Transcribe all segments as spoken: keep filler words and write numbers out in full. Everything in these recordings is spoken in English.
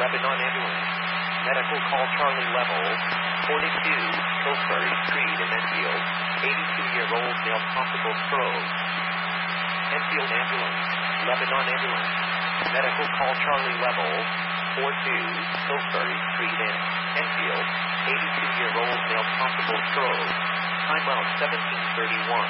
Lebanon ambulance. Medical call Charlie level forty-two, Pillsbury Street in Enfield. eighty-two-year-old male possible stroke. Enfield ambulance. Lebanon ambulance. Medical call Charlie level forty-two, Pillsbury Street in Enfield. eighty-two-year-old male possible stroke. Time out seventeen thirty-one.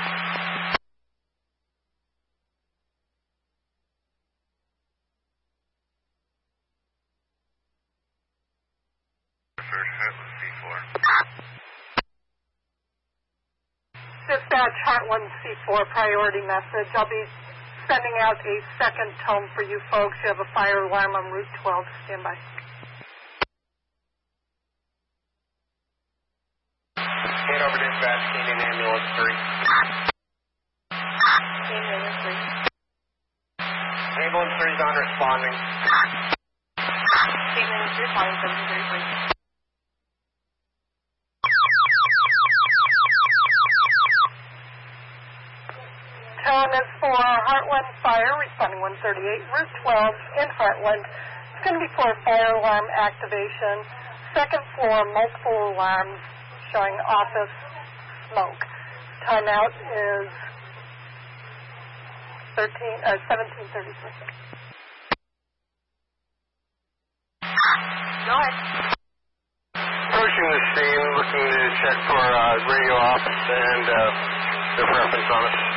Dispatch Heartland C four priority message. I'll be sending out a second tone for you folks. You have a fire alarm on Route twelve. Stand by. Hand over dispatch, Canadian ambulance three. Canadian ambulance three. Ambulance three is on responding. Canadian ambulance three, calling seven thirty-three. Tone is for Heartland Fire, responding one thirty-eight, Route twelve in Heartland. It's going to be for fire alarm activation. Second floor, multiple alarms showing office smoke. Timeout is thirteen, uh, seventeen thirty-three. Go ahead. Approaching the scene, looking to check for uh, radio ops and uh, their preference on it.